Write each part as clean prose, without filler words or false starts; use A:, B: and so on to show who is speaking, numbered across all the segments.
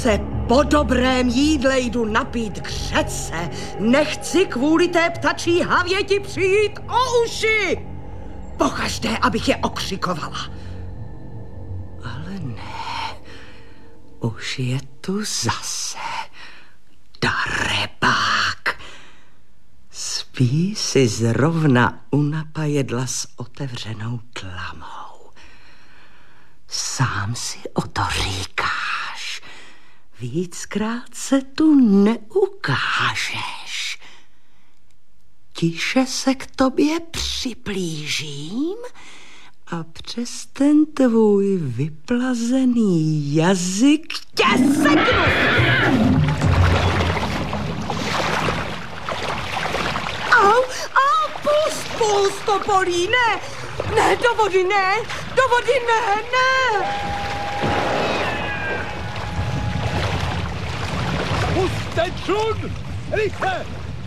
A: se po dobrém jídle jdu napít k řece. Nechci kvůli té ptačí havěti přijít o uši. Pokaždé, abych je okřikovala. Ale ne, už je tu zase darebák. Spí si zrovna u napajedla s otevřenou tlamou. Sám si o to říkáš. Víckrát se tu neukážeš. Tiše se k tobě přiblížím a přes ten tvůj vyplazený jazyk tě seknu. Au, pust, to bolí, ne, do vody ne, ne.
B: Pusťte člun, rychle!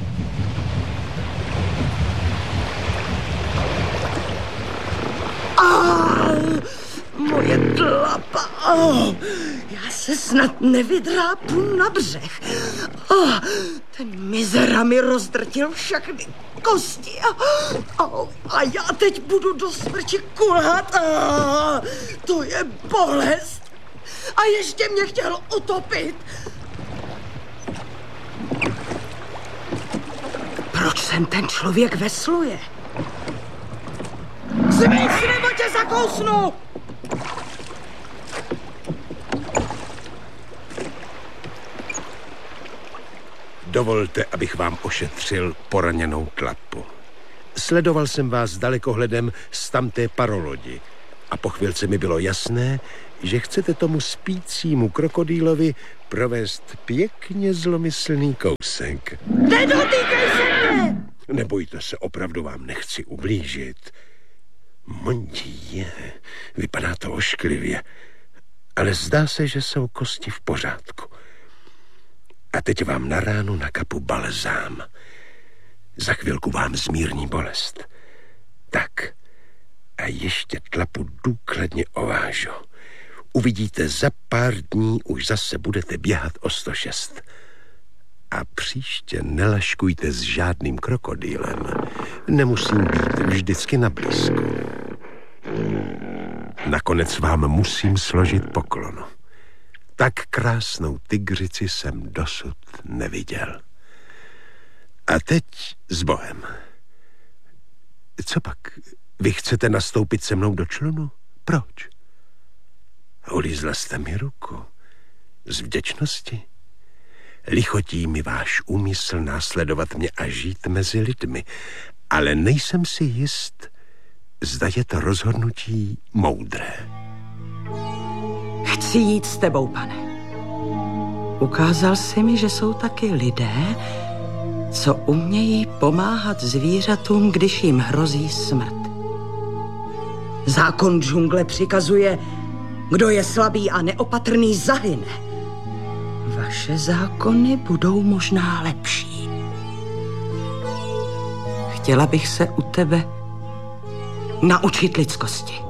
A: Moje tlapa. Já se snad nevydrápu na břeh. Ten mizera mi rozdrtil všechny kosti. A já teď budu do smrti kulhat. To je bolest. A ještě mě chtěl utopit. Proč sem ten člověk vesluje? Zmiz, nebo tě zakousnu!
B: Dovolte, abych vám ošetřil poraněnou tlapu. Sledoval jsem vás dalekohledem z tamté parolodi a po chvilce mi bylo jasné, že chcete tomu spícímu krokodýlovi provést pěkně zlomyslný kousek.
A: Nedotýkej se mě!
B: Nebojte se, opravdu vám nechci ublížit. Mondí, vypadá to ošklivě, ale zdá se, že jsou kosti v pořádku. A teď vám na ránu nakapu balzám. Za chvilku vám zmírní bolest. Tak, a ještě tlapu důkladně ovážu. Uvidíte, za pár dní už zase budete běhat o 106. A příště nelaškujte s žádným krokodýlem. Nemusím být vždycky na blízku. Nakonec vám musím složit poklonu. Tak krásnou tygřici jsem dosud neviděl. A teď s Bohem. Co pak? Vy chcete nastoupit se mnou do člunu? Proč? Ulízla jste mi ruku. Z vděčnosti? Lichotí mi váš úmysl následovat mě a žít mezi lidmi, ale nejsem si jist, zda je to rozhodnutí moudré.
A: Chci jít s tebou, pane. Ukázal jsi mi, že jsou taky lidé, co umějí pomáhat zvířatům, když jim hrozí smrt. Zákon džungle přikazuje, kdo je slabý a neopatrný, zahyne. Vaše zákony budou možná lepší. Chtěla bych se u tebe naučit lidskosti.